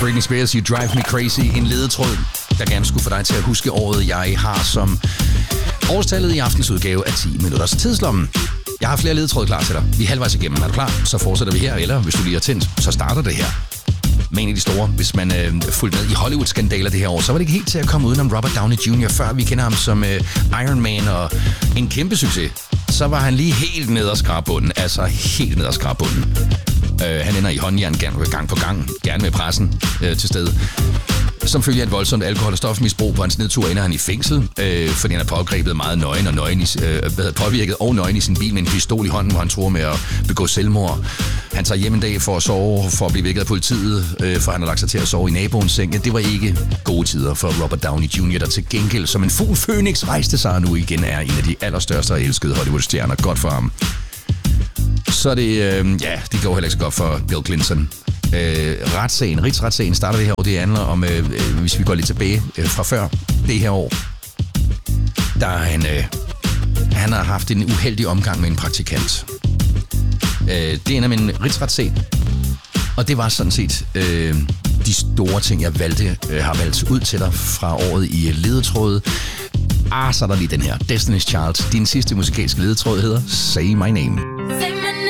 Britney Spears, You Drive Me Crazy. En ledetråd, der gerne skulle få dig til at huske året, jeg har som årstallet i aftens udgave af 10 minutters tidslommen. Jeg har flere ledetråde klar til dig. Vi er halvvejs igennem. Er du klar? Så fortsætter vi her, eller hvis du lige er tændt, så starter det her. Men en af de store, hvis man fulgte med i Hollywood-skandaler det her år, så var det ikke helt til at komme udenom Robert Downey Jr. Før vi kender ham som Iron Man og en kæmpe succes. Så var han lige helt ned ad skrabbunden. Altså helt ned ad skrabbunden. Han ender i håndjern gang på gang. Gerne med pressen til stede. Som følge af et voldsomt alkohol- og stofmisbrug på hans nedtur ender han i fængsel, fordi han er pågrebet meget påvirket og nøgen i sin bil med en pistol i hånden, hvor han tror med at begå selvmord. Han tager hjem en dag for at sove, for at blive vækket af politiet, for han har lagt sig til at sove i naboens seng. Det var ikke gode tider for Robert Downey Jr., der til gengæld som en fugl Phoenix rejste sig nu igen er en af de allerstørste og elskede Hollywood-stjerner. Godt for ham. Så det går heller ikke så godt for Bill Clinton. Rigsretssagen starter det her år. Det handler om, hvis vi går lidt tilbage fra før det her år, der han har haft en uheldig omgang med en praktikant. Det ender med en rigsretssag, og det var sådan set de store ting, jeg har valgt ud til dig fra året i ledetrådet. Så er der lige den her, Destiny's Child. Din sidste musikalske ledetråd hedder Say My Name.